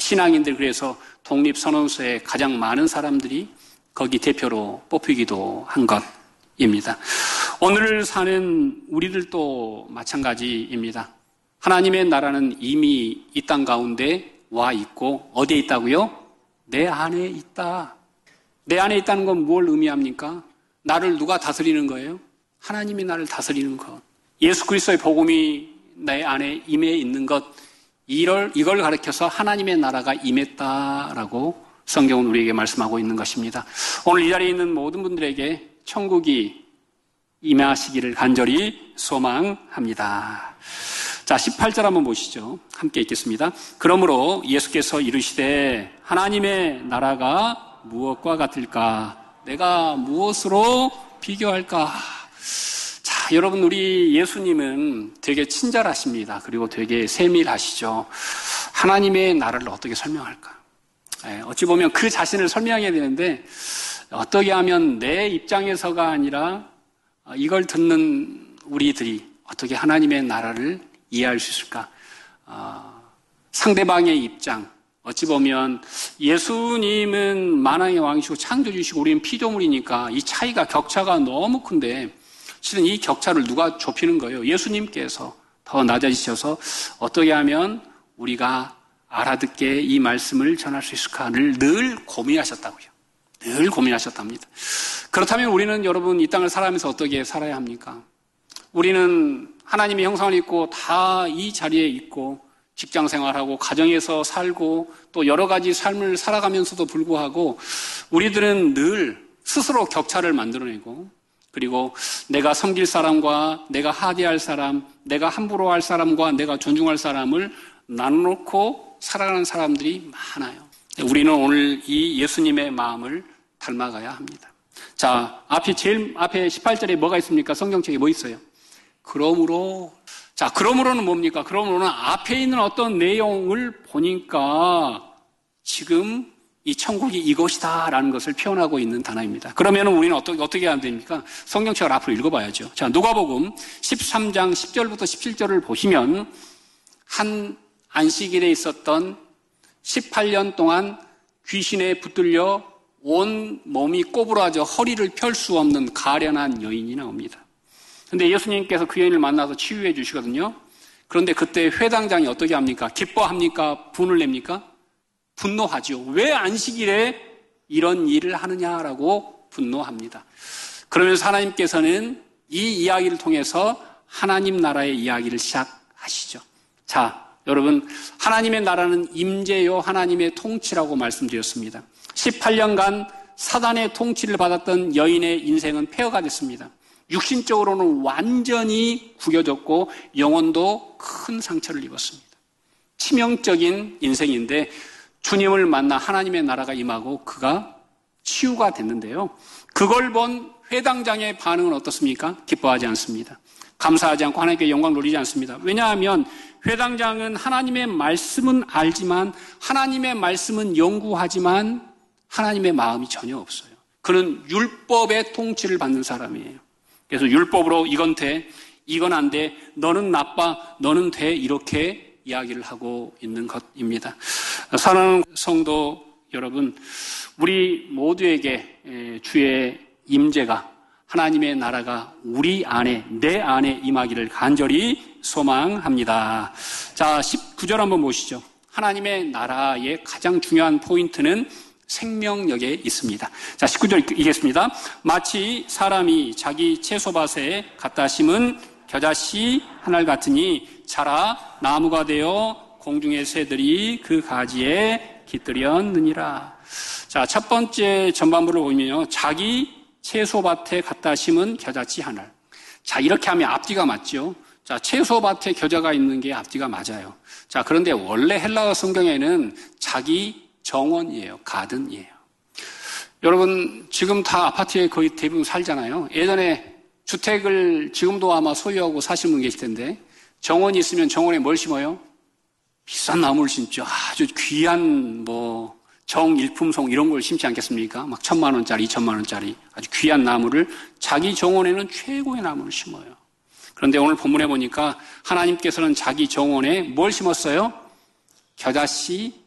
신앙인들, 그래서 독립선언서에 가장 많은 사람들이 거기 대표로 뽑히기도 한 것입니다. 오늘 사는 우리들도 마찬가지입니다. 하나님의 나라는 이미 이 땅 가운데 와 있고, 어디에 있다고요? 내 안에 있다. 내 안에 있다는 건 뭘 의미합니까? 나를 누가 다스리는 거예요? 하나님이 나를 다스리는 것. 예수 그리스도의 복음이 내 안에 임해 있는 것. 이걸 가르쳐서 하나님의 나라가 임했다라고 성경은 우리에게 말씀하고 있는 것입니다. 오늘 이 자리에 있는 모든 분들에게 천국이 임하시기를 간절히 소망합니다. 자, 18절 한번 보시죠. 함께 읽겠습니다. 그러므로 예수께서 이르시되 하나님의 나라가 무엇과 같을까? 내가 무엇으로 비교할까? 자, 여러분, 우리 예수님은 되게 친절하십니다. 그리고 되게 세밀하시죠. 하나님의 나라를 어떻게 설명할까? 어찌 보면 그 자신을 설명해야 되는데 어떻게 하면 내 입장에서가 아니라 이걸 듣는 우리들이 어떻게 하나님의 나라를 이해할 수 있을까? 상대방의 입장, 어찌 보면 예수님은 만왕의 왕이시고 창조주시고 우리는 피조물이니까 이 차이가, 격차가 너무 큰데 실은 이 격차를 누가 좁히는 거예요? 예수님께서 더 낮아지셔서 어떻게 하면 우리가 알아듣게 이 말씀을 전할 수 있을까를 늘 고민하셨다고요. 늘 고민하셨답니다. 그렇다면 우리는 여러분 이 땅을 살아가면서 어떻게 살아야 합니까? 우리는 하나님의 형상을 입고 다 이 자리에 있고 직장 생활하고 가정에서 살고 또 여러 가지 삶을 살아가면서도 불구하고 우리들은 늘 스스로 격차를 만들어내고 그리고 내가 섬길 사람과 내가 하대할 사람, 내가 함부로 할 사람과 내가 존중할 사람을 나눠놓고 살아가는 사람들이 많아요. 우리는 오늘 이 예수님의 마음을 닮아가야 합니다. 자, 제일 앞에 18절에 뭐가 있습니까? 성경책에 뭐 있어요? 그러므로. 자, 그러므로는 뭡니까? 그러므로는 앞에 있는 어떤 내용을 보니까 지금 이 천국이 이것이다라는 것을 표현하고 있는 단어입니다. 그러면 우리는 어떻게 해야 됩니까? 성경책을 앞으로 읽어봐야죠. 자, 누가복음 13장 10절부터 17절을 보시면 한 안식일에 있었던 18년 동안 귀신에 붙들려 온 몸이 꼬부라져 허리를 펼 수 없는 가련한 여인이 나옵니다. 그런데 예수님께서 그 여인을 만나서 치유해 주시거든요. 그런데 그때 회당장이 어떻게 합니까? 기뻐합니까? 분을 냅니까? 분노하죠. 왜 안식일에 이런 일을 하느냐라고 분노합니다. 그러면서 하나님께서는 이 이야기를 통해서 하나님 나라의 이야기를 시작하시죠. 자, 여러분, 하나님의 나라는 임재요 하나님의 통치라고 말씀드렸습니다. 18년간 사단의 통치를 받았던 여인의 인생은 폐허가 됐습니다. 육신적으로는 완전히 구겨졌고 영혼도 큰 상처를 입었습니다. 치명적인 인생인데 주님을 만나 하나님의 나라가 임하고 그가 치유가 됐는데요. 그걸 본 회당장의 반응은 어떻습니까? 기뻐하지 않습니다. 감사하지 않고 하나님께 영광 돌리지 않습니다. 왜냐하면 회당장은 하나님의 말씀은 알지만 하나님의 말씀은 연구하지만 하나님의 마음이 전혀 없어요. 그는 율법의 통치를 받는 사람이에요. 그래서 율법으로 이건 돼, 이건 안 돼, 너는 나빠, 너는 돼, 이렇게 이야기를 하고 있는 것입니다. 사랑하는 성도 여러분, 우리 모두에게 주의 임재가, 하나님의 나라가 우리 안에, 내 안에 임하기를 간절히 소망합니다. 자, 19절 한번 보시죠. 하나님의 나라의 가장 중요한 포인트는 생명력에 있습니다. 자, 19절 읽겠습니다. 마치 사람이 자기 채소밭에 갖다 심은 겨자씨 한 알 같으니 자라 나무가 되어 공중의 새들이 그 가지에 깃들였느니라. 자, 첫 번째 전반부를 보면요. 자기 채소밭에 갖다 심은 겨자씨 한 알. 자, 이렇게 하면 앞뒤가 맞죠. 자, 채소밭에 겨자가 있는 게 앞뒤가 맞아요. 자, 그런데 원래 헬라어 성경에는 자기 정원이에요. 가든이에요. 여러분, 지금 다 아파트에 거의 대부분 살잖아요. 예전에 주택을 지금도 아마 소유하고 사시는 분 계실 텐데 정원이 있으면 정원에 뭘 심어요? 비싼 나무를 심죠. 아주 귀한 정일품송 이런 걸 심지 않겠습니까? 막 1,000만 원짜리, 2,000만 원짜리 아주 귀한 나무를 자기 정원에는 최고의 나무를 심어요. 그런데 오늘 본문에 보니까 하나님께서는 자기 정원에 뭘 심었어요? 겨자씨